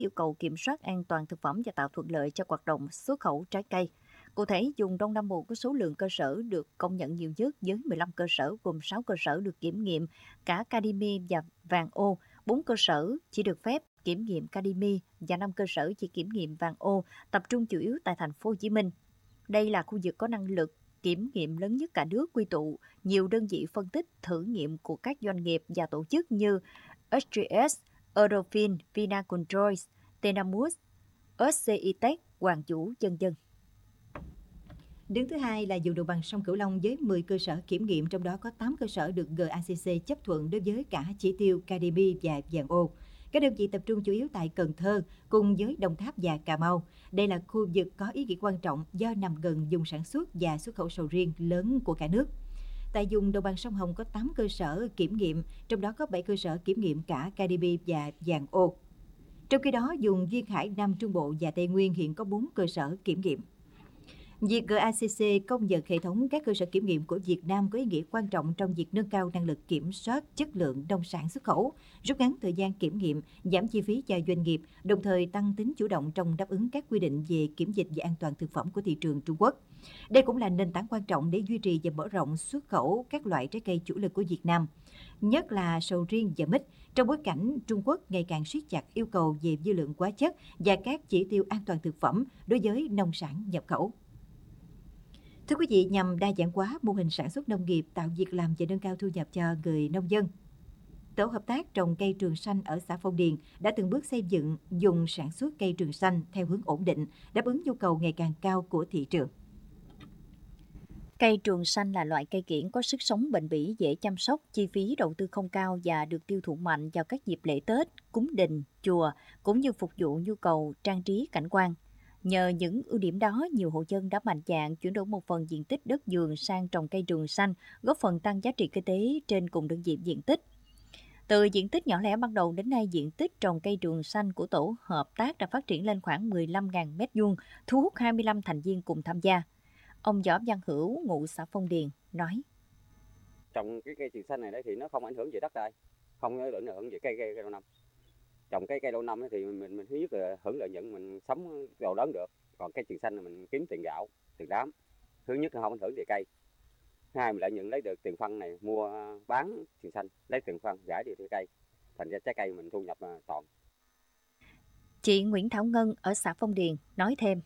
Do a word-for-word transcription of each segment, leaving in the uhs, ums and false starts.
yêu cầu kiểm soát an toàn thực phẩm và tạo thuận lợi cho hoạt động xuất khẩu trái cây. Cụ thể, vùng Đông Nam Bộ có số lượng cơ sở được công nhận nhiều nhất với mười lăm cơ sở, gồm sáu cơ sở được kiểm nghiệm cả cademy và vàng ô, bốn cơ sở chỉ được phép kiểm nghiệm cademy và năm cơ sở chỉ kiểm nghiệm vàng ô, tập trung chủ yếu tại thành phố Hồ Chí Minh. Đây là khu vực có năng lực kiểm nghiệm lớn nhất cả nước, quy tụ nhiều đơn vị phân tích thử nghiệm của các doanh nghiệp và tổ chức như ét giê ét, Eurofin, Vinacontrols, Tenamus, ét xê i Tech, Hoàng Vũ, vân vân. Đứng thứ hai là vùng đồng bằng sông Cửu Long với mười cơ sở kiểm nghiệm, trong đó có tám cơ sở được giê a xê xê chấp thuận đối với cả chỉ tiêu cademy và vàng ô. Các đơn vị tập trung chủ yếu tại Cần Thơ cùng với Đồng Tháp và Cà Mau. Đây là khu vực có ý nghĩa quan trọng do nằm gần vùng sản xuất và xuất khẩu sầu riêng lớn của cả nước. Tại vùng đồng bằng sông Hồng có tám cơ sở kiểm nghiệm, trong đó có bảy cơ sở kiểm nghiệm cả cademy và vàng ô. Trong khi đó, vùng duyên hải Nam Trung Bộ và Tây Nguyên hiện có bốn cơ sở kiểm nghiệm. Việc giê a xê xê công nhận hệ thống các cơ sở kiểm nghiệm của Việt Nam có ý nghĩa quan trọng trong việc nâng cao năng lực kiểm soát chất lượng nông sản xuất khẩu, rút ngắn thời gian kiểm nghiệm, giảm chi phí cho doanh nghiệp, đồng thời tăng tính chủ động trong đáp ứng các quy định về kiểm dịch và an toàn thực phẩm của thị trường Trung Quốc. Đây cũng là nền tảng quan trọng để duy trì và mở rộng xuất khẩu các loại trái cây chủ lực của Việt Nam, nhất là sầu riêng và mít, trong bối cảnh Trung Quốc ngày càng siết chặt yêu cầu về dư lượng hóa chất và các chỉ tiêu an toàn thực phẩm đối với nông sản nhập khẩu. Thưa quý vị, nhằm đa dạng hóa mô hình sản xuất nông nghiệp, tạo việc làm và nâng cao thu nhập cho người nông dân, Tổ hợp tác trồng cây trường xanh ở xã Phong Điền đã từng bước xây dựng vùng sản xuất cây trường xanh theo hướng ổn định, đáp ứng nhu cầu ngày càng cao của thị trường. Cây trường xanh là loại cây kiểng có sức sống bền bỉ, dễ chăm sóc, chi phí đầu tư không cao và được tiêu thụ mạnh vào các dịp lễ Tết, cúng đình, chùa, cũng như phục vụ nhu cầu trang trí cảnh quan. Nhờ những ưu điểm đó, nhiều hộ dân đã mạnh dạn chuyển đổi một phần diện tích đất vườn sang trồng cây trường xanh, góp phần tăng giá trị kinh tế trên cùng đơn vị diện tích. Từ diện tích nhỏ lẻ ban đầu đến nay, diện tích trồng cây trường xanh của tổ hợp tác đã phát triển lên khoảng mười lăm nghìn mét vuông, thu hút hai mươi lăm thành viên cùng tham gia. Ông Võ Văn Hữu, ngụ xã Phong Điền, nói: Trồng cái cây trường xanh này đấy thì nó không ảnh hưởng về đất đai, không ảnh hưởng về cây cây, cây lâu năm. Trồng cây cây lâu năm thì mình mình thứ nhất là hưởng lợi nhuận, mình sống giàu lớn được. Còn cây trường xanh là mình kiếm tiền gạo, tiền đám. Thứ nhất là không ảnh hưởng về cây. Hai, mình lợi nhuận lấy được tiền phân này mua bán trường xanh, lấy tiền phân rải đi theo cây. Thành ra trái cây mình thu nhập toàn. Chị Nguyễn Thảo Ngân ở xã Phong Điền nói thêm: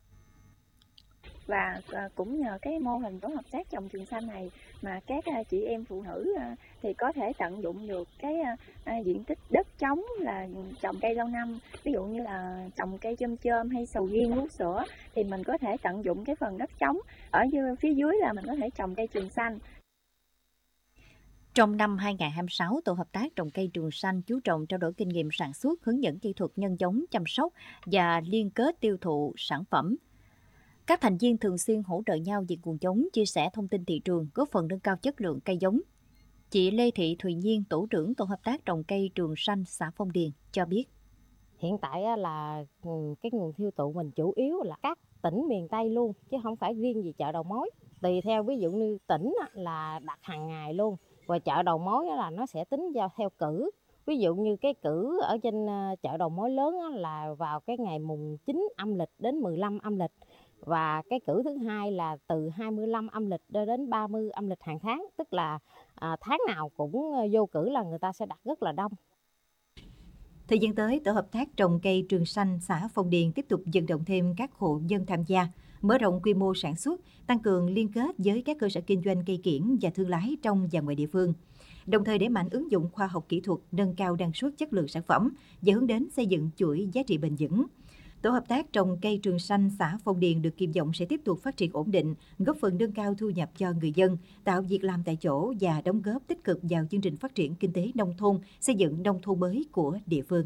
Và cũng nhờ cái mô hình tổ hợp tác trồng trường xanh này mà các chị em phụ nữ thì có thể tận dụng được cái diện tích đất trống là trồng cây lâu năm, ví dụ như là trồng cây chôm chôm hay sầu riêng, vú sữa, thì mình có thể tận dụng cái phần đất trống ở phía dưới là mình có thể trồng cây trường xanh. Trong năm hai nghìn không trăm hai mươi sáu, tổ hợp tác trồng cây trường xanh chú trọng trao đổi kinh nghiệm sản xuất, hướng dẫn kỹ thuật nhân giống, chăm sóc và liên kết tiêu thụ sản phẩm. Các thành viên thường xuyên hỗ trợ nhau về nguồn giống, chia sẻ thông tin thị trường, góp phần nâng cao chất lượng cây giống. Chị Lê Thị Thùy Nhiên, tổ trưởng tổ hợp tác trồng cây trường xanh xã Phong Điền cho biết: Hiện tại là cái nguồn tiêu thụ mình chủ yếu là các tỉnh miền Tây luôn, chứ không phải riêng gì chợ đầu mối. Tùy theo ví dụ như tỉnh là đặt hàng ngày luôn, và chợ đầu mối là nó sẽ tính giao theo cử. Ví dụ như cái cử ở trên chợ đầu mối lớn là vào cái ngày mùng chín âm lịch đến mười lăm âm lịch. Và cái cử thứ hai là từ hai mươi lăm âm lịch đến ba mươi âm lịch hàng tháng, tức là à, tháng nào cũng vô cử là người ta sẽ đặt rất là đông. Thời gian tới, tổ hợp tác trồng cây trường xanh xã Phong Điền tiếp tục vận động thêm các hộ dân tham gia, mở rộng quy mô sản xuất, tăng cường liên kết với các cơ sở kinh doanh cây kiểng và thương lái trong và ngoài địa phương. Đồng thời đẩy mạnh ứng dụng khoa học kỹ thuật, nâng cao năng suất chất lượng sản phẩm và hướng đến xây dựng chuỗi giá trị bền vững. Tổ hợp tác trồng cây trường xanh xã Phong Điền được kỳ vọng sẽ tiếp tục phát triển ổn định, góp phần nâng cao thu nhập cho người dân, tạo việc làm tại chỗ và đóng góp tích cực vào chương trình phát triển kinh tế nông thôn, xây dựng nông thôn mới của địa phương.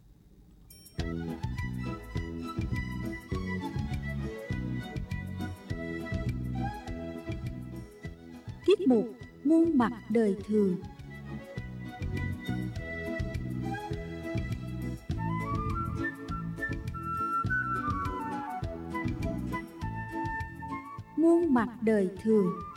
Tiết mục Muôn mặt đời thường. Muôn mặt đời thường.